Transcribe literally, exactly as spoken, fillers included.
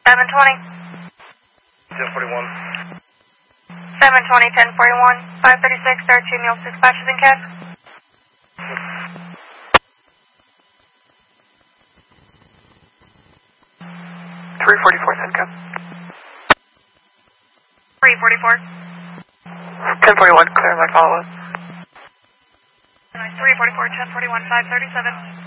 seven twenty. ten forty-one. seven twenty, ten forty-one, five thirty-six, thirteen Mule six patches in cab. three forty-four, ten cab. three forty-four. ten forty-one, clear my follow-up. three forty-four, ten forty-one, five thirty-seven.